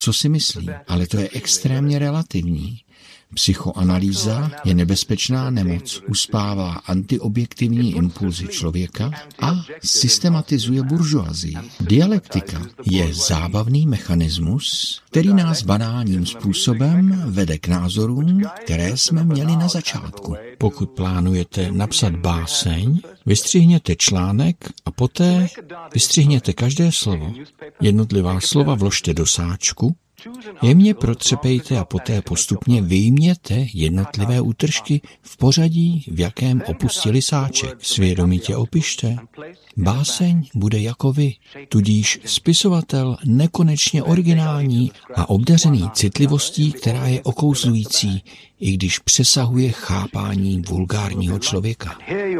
co si myslí, ale to je extrémně relativní. Psychoanalýza je nebezpečná nemoc, uspává antiobjektivní impulzy člověka a systematizuje buržoazii. Dialektika je zábavný mechanismus, který nás banálním způsobem vede k názorům, které jsme měli na začátku. Pokud plánujete napsat báseň, vystřihněte článek a poté vystřihněte každé slovo. Jednotlivá slova vložte do sáčku, jemně protřepejte a poté postupně vyjměte jednotlivé útržky v pořadí, v jakém opustili sáček. Svědomitě opište. Báseň bude jako vy, tudíž spisovatel nekonečně originální a obdařený citlivostí, která je okouzlující, i když přesahuje chápání vulgárního člověka.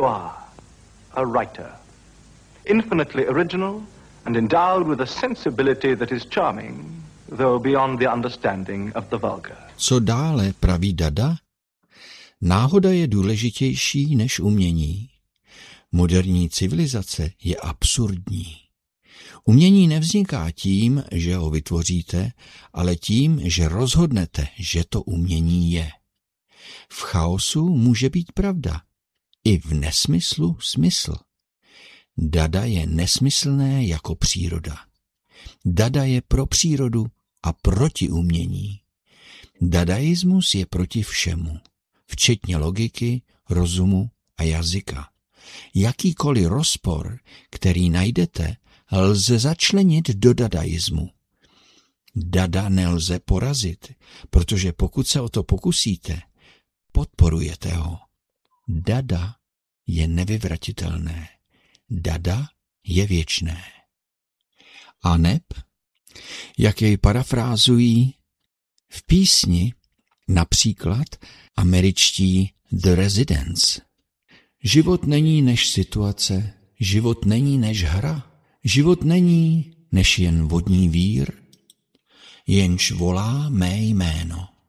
Infinitely original and endowed with a sensibility that is charming, though beyond the understanding of the vulgar. Co dále, praví Dada? Náhoda je důležitější než umění. Moderní civilizace je absurdní. Umění nevzniká tím, že ho vytvoříte, ale tím, že rozhodnete, že to umění je. V chaosu může být pravda, i v nesmyslu smysl. Dada je nesmyslné jako příroda. Dada je pro přírodu a proti umění. Dadaismus je proti všemu, včetně logiky, rozumu a jazyka. Jakýkoliv rozpor, který najdete, lze začlenit do dadaismu. Dada nelze porazit, protože pokud se o to pokusíte, podporujete ho. Dada je nevyvratitelné. Dada je věčné. A neb, jak jej parafrázují v písni, například američtí The Residents. Život není než situace, život není než hra, život není než jen vodní vír, jenž volá mé jméno.